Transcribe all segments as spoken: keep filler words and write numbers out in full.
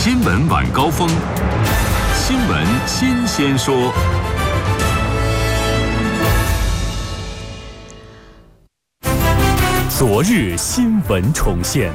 新闻晚高峰，新闻新鲜说。 昨日新闻重现。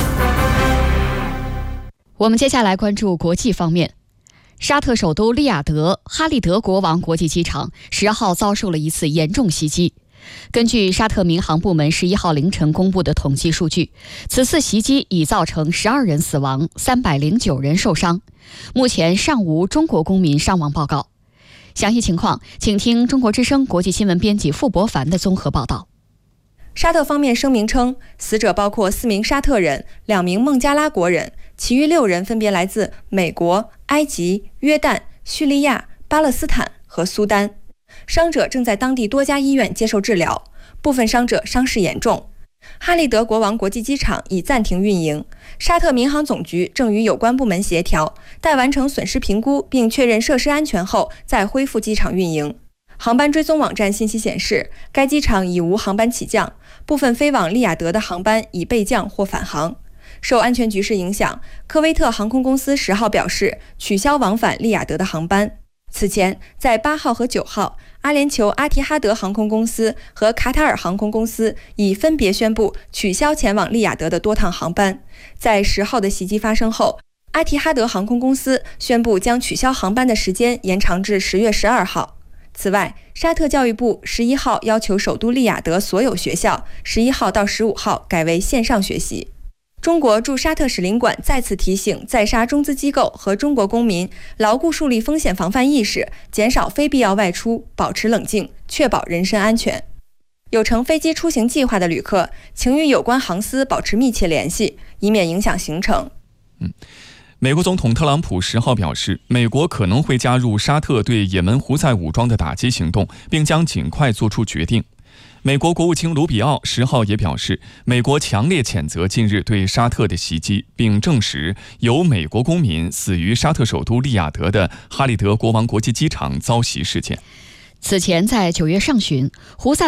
我们接下来关注国际方面。沙特首都利雅得哈利德国王国际机场十号遭受了一次严重袭击。根据沙特民航部门十一号凌晨公布的统计数据，此次袭击已造成十二人死亡，三百零九人受伤。目前尚无中国公民伤亡报告。详细情况，请听中国之声国际新闻编辑傅博凡的综合报道。 沙特方面声明称，死者包括四名沙特人、两名孟加拉国人，其余六人分别来自美国、埃及、约旦、叙利亚、巴勒斯坦和苏丹。伤者正在当地多家医院接受治疗，部分伤者伤势严重。哈利德国王国际机场已暂停运营，沙特民航总局正与有关部门协调，待完成损失评估并确认设施安全后再恢复机场运营。航班追踪网站信息显示，该机场已无航班起降，部分飞往利雅得的航班已备降或返航。受安全局势影响，科威特航空公司十号表示取消往返利雅得的航班。此前，在八号和九号，阿联酋阿提哈德航空公司和卡塔尔航空公司已分别宣布取消前往利雅得的多趟航班。在十号的袭击发生后，阿提哈德航空公司宣布将取消航班的时间延长至十月十二号。此外，沙特教育部十一号要求首都利雅得所有学校十一号到十五号改为线上学习。中国驻沙特使领馆再次提醒在沙中资机构和中国公民牢固树立风险防范意识，减少非必要外出，保持冷静，确保人身安全。有乘飞机出行计划的旅客，请与有关航司保持密切联系，以免影响行程。 嗯。美国总统特朗普十号表示，美国可能会加入沙特对也门胡塞武装的打击行动，并将尽快做出决定。美国国务卿卢比奥十号也表示，美国强烈谴责近日对沙特的袭击，并证实有美国公民死于沙特首都利雅得的哈利德国王国际机场遭袭事件。 此前在九月上旬，胡塞